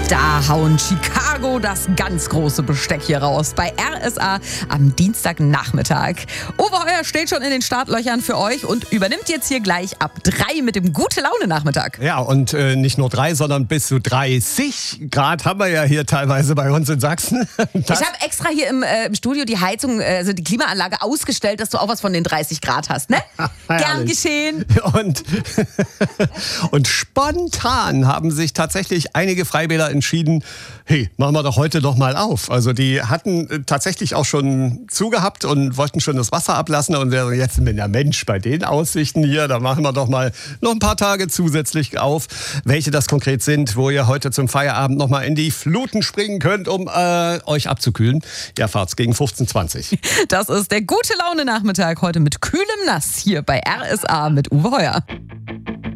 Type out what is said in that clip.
Da hauen Chicago das ganz große Besteck hier raus bei RSA am Dienstagnachmittag. Uwe Heuer steht schon in den Startlöchern für euch und übernimmt jetzt hier gleich ab 3 mit dem Gute-Laune-Nachmittag. Ja, und nicht nur 3, sondern bis zu 30 Grad haben wir ja hier teilweise bei uns in Sachsen. Ich habe extra hier im Studio die Heizung, also die Klimaanlage ausgestellt, dass du auch was von den 30 Grad hast, ne? Gern geschehen. Und spontan haben sich tatsächlich einige Freibäder entschieden, hey, machen wir doch heute doch mal auf. Also die hatten tatsächlich auch schon zugehabt und wollten schon das Wasser ablassen. Und jetzt bin der Mensch bei den Aussichten hier, da machen wir doch mal noch ein paar Tage zusätzlich auf. Welche das konkret sind, wo ihr heute zum Feierabend noch mal in die Fluten springen könnt, um euch abzukühlen. Ihr erfahrt's gegen 15:20 Uhr. Das ist der Gute-Laune-Nachmittag heute mit kühlem Nass hier bei RSA mit Uwe Heuer.